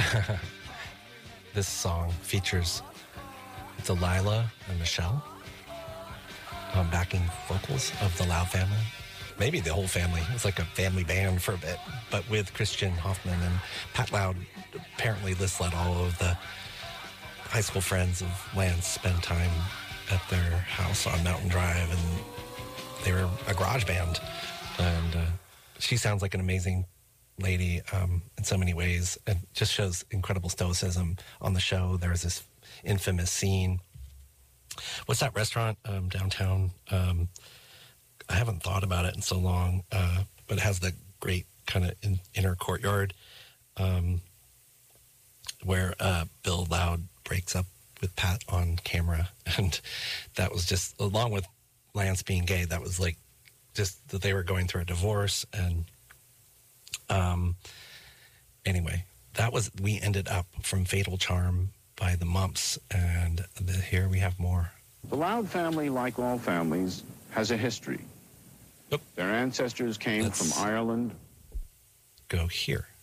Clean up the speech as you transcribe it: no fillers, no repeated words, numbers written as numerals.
This song features Delilah and Michelle on backing vocals of the Loud family. Maybe the whole family. It's like a family band for a bit, but with Christian Hoffman and Pat Loud. Apparently, this let all of the high school friends of Lance spend time at their house on Mountain Drive, and they were a garage band. And she sounds like an amazing lady in so many ways, and just shows incredible stoicism on the show. There's this infamous scene. What's that restaurant downtown? I haven't thought about it in so long, but it has the great kind of inner courtyard where Bill Loud breaks up with Pat on camera. And that was just, along with Lance being gay, that was like just that they were going through a divorce. And anyway, we ended up from Fatal Charm by the Mumps. And here we have more. The Loud family, like all families, has a history. Oop. Their ancestors came from Ireland. Go here.